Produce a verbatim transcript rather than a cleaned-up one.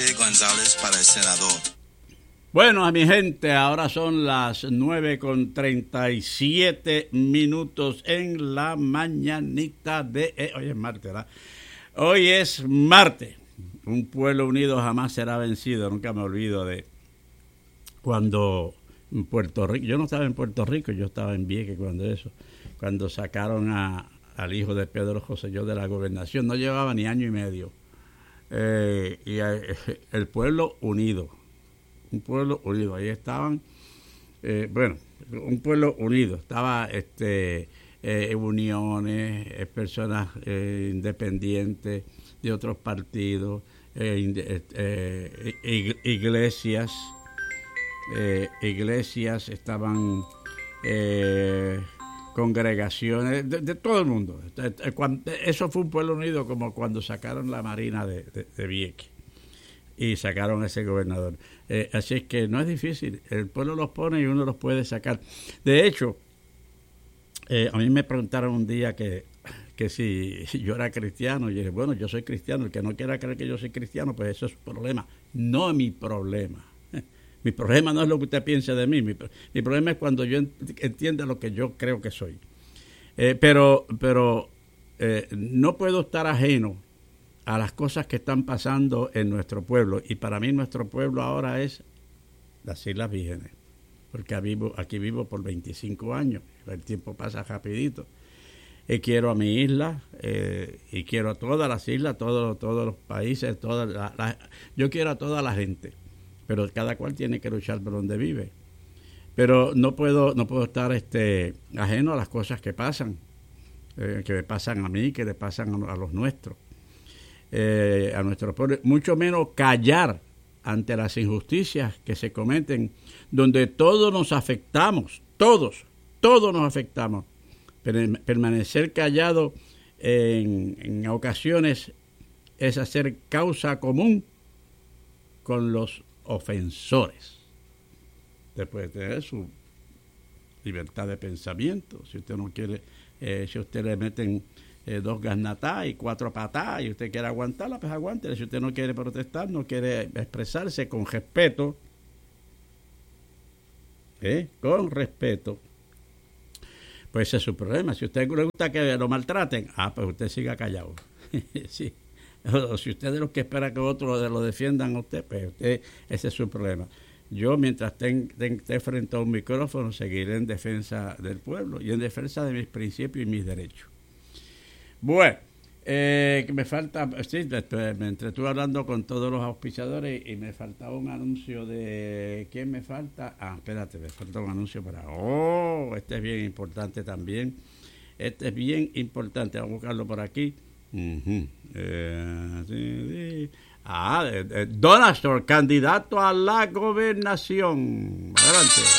González para el senador. Bueno, a mi gente, ahora son las nueve con treinta y siete minutos en la mañanita de... Eh, hoy es martes, ¿verdad? Hoy es martes. Un pueblo unido jamás será vencido. Nunca me olvido de cuando en Puerto Rico... Yo no estaba en Puerto Rico, yo estaba en Vieques cuando eso. Cuando sacaron a, al hijo de Pedro Rosselló de la gobernación. No llevaba ni año y medio. Eh, y eh, el pueblo unido. Un pueblo unido, ahí estaban, eh, bueno, un pueblo unido, estaba este, eh, uniones, eh, personas eh, independientes de otros partidos, eh, eh, iglesias, eh, iglesias, estaban eh, congregaciones, de, de todo el mundo. Eso fue un pueblo unido como cuando sacaron la Marina de, de, de Vieques y sacaron a ese gobernador. Eh, así es que no es difícil, el pueblo los pone y uno los puede sacar. De hecho, eh, a mí me preguntaron un día que, que si, si yo era cristiano, y dije, bueno, yo soy cristiano, el que no quiera creer que yo soy cristiano, pues eso es su problema, no es mi problema. Mi problema no es lo que usted piense de mí, mi, mi problema es cuando yo entienda lo que yo creo que soy. Eh, pero pero eh, no puedo estar ajeno a las cosas que están pasando en nuestro pueblo, y para mí nuestro pueblo ahora es las Islas Vírgenes, porque aquí vivo, aquí vivo por veinticinco años, el tiempo pasa rapidito, y quiero a mi isla, eh, y quiero a todas las islas, todos, todos los países, toda la, la, yo quiero a toda la gente, pero cada cual tiene que luchar por donde vive, pero no puedo, no puedo estar este, ajeno a las cosas que pasan, eh, que me pasan a mí, que le pasan a, a los nuestros. Eh, a nuestro pueblo, mucho menos callar ante las injusticias que se cometen, donde todos nos afectamos, todos, todos nos afectamos. Pero permanecer callado en, en ocasiones es hacer causa común con los ofensores. Usted puede tener su libertad de pensamiento, si usted no quiere, eh, si usted le meten Eh, dos gasnatás y cuatro patás y usted quiere aguantarla, pues aguántela. Si usted no quiere protestar, no quiere expresarse con respeto, ¿eh? con respeto, pues ese es su problema. Si a usted le gusta que lo maltraten, ah, pues usted siga callado. Sí. O si usted es de los que espera que otros lo defiendan a usted, pues usted, ese es su problema. Yo, mientras esté frente a un micrófono, seguiré en defensa del pueblo y en defensa de mis principios y mis derechos. Bueno, eh, que me falta, sí, me entretuve hablando con todos los auspiciadores y me faltaba un anuncio de, ¿quién me falta? Ah, espérate, me falta un anuncio para, oh, este es bien importante también, este es bien importante, vamos a buscarlo por aquí. Uh-huh. eh, sí, sí. Ah, eh, eh, Donald Trump, candidato a la gobernación, adelante.